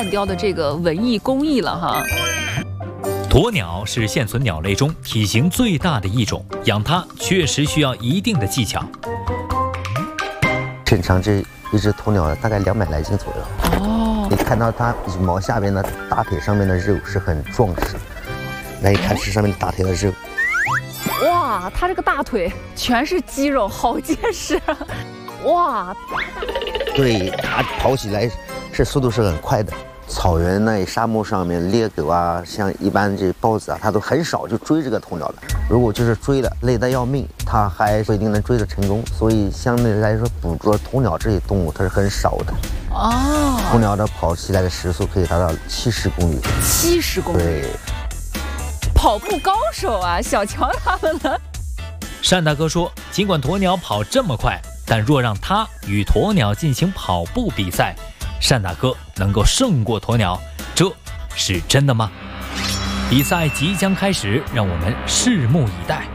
雕的这个文艺工艺了哈。 鸵鸟是现存鸟类中体型最大的一种，养它确实需要一定的技巧。 正常这一只鸵鸟大概200来斤左右。哦，你看到它羽毛下边的大腿上面的肉是很壮实，来看这上面的大腿的肉。 哇，它这个大腿全是肌肉，好结实。哇， 对，它跑起来速度是很快的。草原那沙漠上面猎狗啊，像一般这豹子啊，它都很少就追这个鸵鸟的。如果就是追了，累得要命，它还不一定能追得成功。所以相对来说，捕捉鸵鸟这些动物它是很少的。哦，鸵鸟的跑起来的时速可以达到70公里。 70公里。 对， 跑步高手啊，小瞧他们了。 单大哥说，尽管鸵鸟跑这么快，但若让他与鸵鸟进行跑步比赛，单大哥能够胜过鸵鸟，这是真的吗？比赛即将开始，让我们拭目以待。